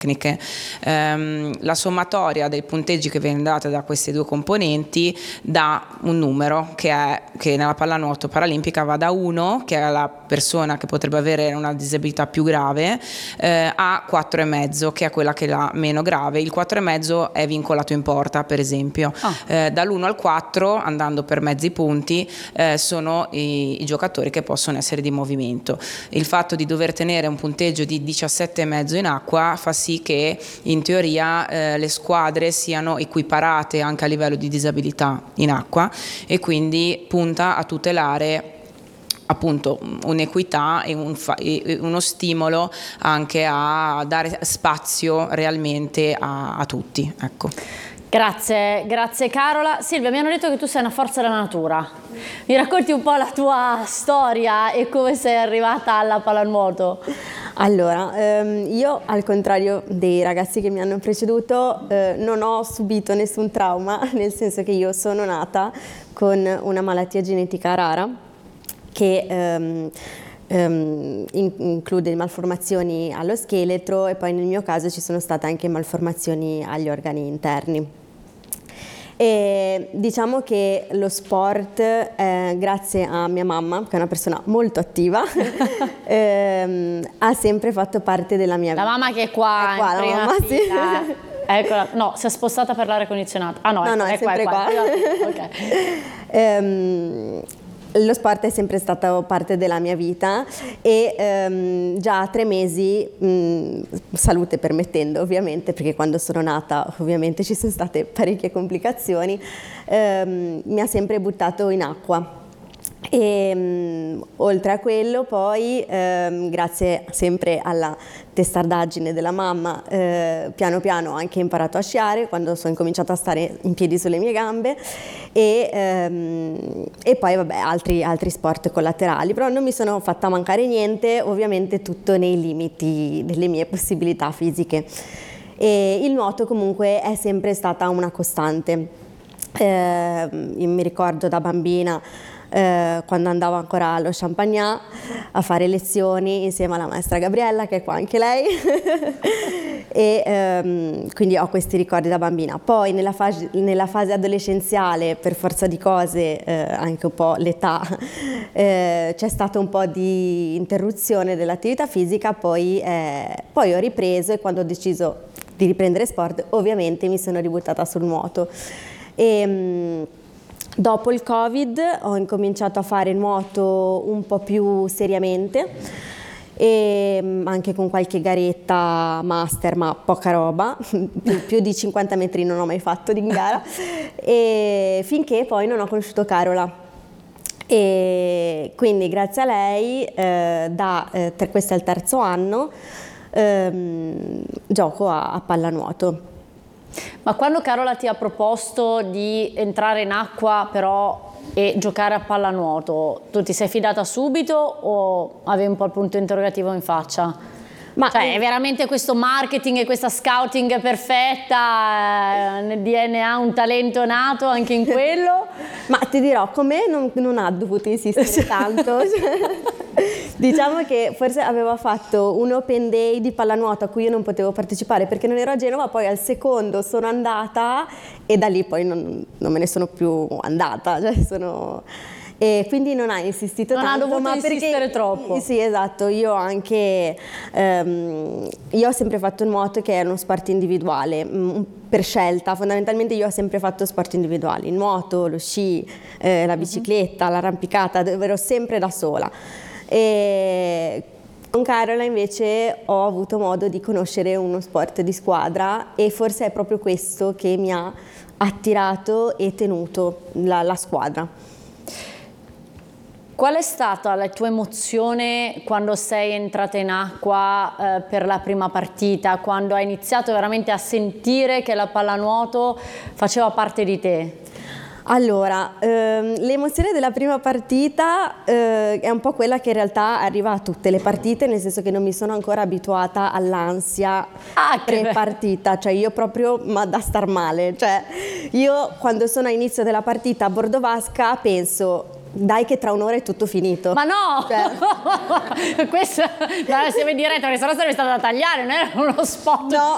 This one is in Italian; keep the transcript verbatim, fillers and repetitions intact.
tecniche. Ehm, la sommatoria dei punteggi che viene data da queste due componenti dà un numero che, è, che nella pallanuoto paralimpica va da uno, che è la persona che potrebbe avere una disabilità più grave, eh, a quattro e mezzo, che è quella che è la meno grave. Il quattro e mezzo è vincolato in porta, per esempio. Oh. Eh, dall'uno al quattro, andando per mezzi punti, eh, sono i, i giocatori che possono essere di movimento. Il fatto di dover tenere un punteggio di diciassette e mezzo in acqua fa sì che in teoria eh, le squadre siano equiparate anche a livello di disabilità in acqua, e quindi punta a tutelare appunto un'equità e, un fa- e uno stimolo anche a dare spazio realmente a, a tutti, ecco. Grazie, grazie Carola. Silvia, mi hanno detto che tu sei una forza della natura. Mi racconti un po' la tua storia e come sei arrivata alla pallanuoto? Allora, ehm, io al contrario dei ragazzi che mi hanno preceduto eh, non ho subito nessun trauma, nel senso che io sono nata con una malattia genetica rara che ehm, ehm, include malformazioni allo scheletro, e poi nel mio caso ci sono state anche malformazioni agli organi interni. E diciamo che lo sport, eh, grazie a mia mamma, che è una persona molto attiva, ehm, ha sempre fatto parte della mia vita. La mamma che è qua, è qua in la prima mamma, fila. sì. Eccola, no, si è spostata per l'aria condizionata. Ah no, no, ecco, no, è, è sempre qua. qua. qua. Okay. ehm, Lo sport è sempre stato parte della mia vita e ehm, già a tre mesi, mh, salute permettendo ovviamente, perché quando sono nata ovviamente ci sono state parecchie complicazioni, ehm, mi ha sempre buttato in acqua. E mh, oltre a quello poi, ehm, grazie sempre alla testardaggine della mamma, eh, piano piano ho anche imparato a sciare quando sono incominciata a stare in piedi sulle mie gambe, e, ehm, e poi vabbè altri, altri sport collaterali, però non mi sono fatta mancare niente, ovviamente tutto nei limiti delle mie possibilità fisiche. E il nuoto comunque è sempre stata una costante. Eh, io mi ricordo da bambina, Eh, quando andavo ancora allo Champagnat a fare lezioni insieme alla maestra Gabriella, che è qua anche lei, e ehm, quindi ho questi ricordi da bambina. Poi nella fase, nella fase adolescenziale, per forza di cose, eh, anche un po' l'età, eh, c'è stato un po' di interruzione dell'attività fisica, poi, eh, poi ho ripreso, e quando ho deciso di riprendere sport ovviamente mi sono ributtata sul nuoto. E, mh, dopo il Covid ho incominciato a fare nuoto un po' più seriamente, e anche con qualche garetta master, ma poca roba, più, più di cinquanta metri non ho mai fatto in gara, e finché poi non ho conosciuto Carola. E quindi grazie a lei, eh, da, eh, questo è il terzo anno, ehm, gioco a, a pallanuoto. Ma quando Carola ti ha proposto di entrare in acqua però e giocare a pallanuoto, tu ti sei fidata subito o avevi un po' il punto interrogativo in faccia? Ma cioè, è veramente questo marketing e questa scouting perfetta, eh, nel D N A un talento nato anche in quello? Ma ti dirò, con me non, non ha dovuto insistere tanto. Diciamo che forse aveva fatto un open day di pallanuoto a cui io non potevo partecipare perché non ero a Genova, poi al secondo sono andata e da lì poi non, non me ne sono più andata, cioè sono... E quindi non ha insistito non tanto, ha dovuto ma insistere perché, troppo. Sì, esatto, io anche ehm, io ho sempre fatto il nuoto, che è uno sport individuale, mh, per scelta. Fondamentalmente io ho sempre fatto sport individuali, il nuoto, lo sci, eh, la bicicletta, uh-huh. l'arrampicata, dove ero sempre da sola. E con Carola invece ho avuto modo di conoscere uno sport di squadra, e forse è proprio questo che mi ha attirato e tenuto la, la squadra. Qual è stata la tua emozione quando sei entrata in acqua eh, per la prima partita, quando hai iniziato veramente a sentire che la pallanuoto faceva parte di te? Allora, ehm, l'emozione della prima partita eh, è un po' quella che in realtà arriva a tutte le partite, nel senso che non mi sono ancora abituata all'ansia ah, pre-partita, cioè io proprio ma da star male, cioè io quando sono a inizio della partita a Bordovasca penso dai che tra un'ora è tutto finito. Ma no! Cioè... Questo, no, siamo in diretta, perché sennò sarebbe stata da tagliare, non era uno spot no,